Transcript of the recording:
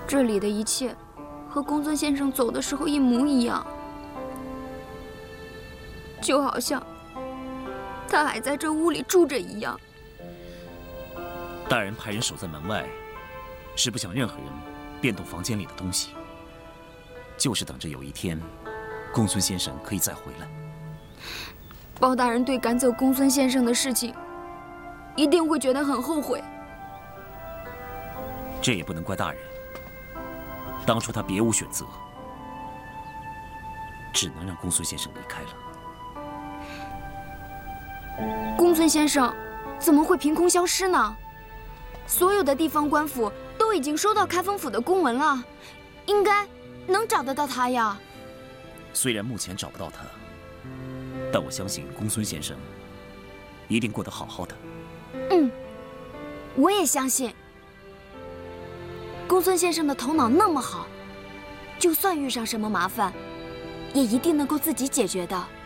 这里的一切和公孙先生走的时候一模一样，就好像他还在这屋里住着一样。 大人派人守在门外，是不想任何人变动房间里的东西，就是等着有一天，公孙先生可以再回来。 包大人对赶走公孙先生的事情，一定会觉得很后悔。 这也不能怪大人，当初他别无选择，只能让公孙先生离开了。 公孙先生怎么会凭空消失呢？所有的地方官府都已经收到开封府的公文了，应该能找得到他呀。 虽然目前找不到他，但我相信公孙先生一定过得好好的。 我也相信。公孙先生的头脑那么好，就算遇上什么麻烦，也一定能够自己解决的。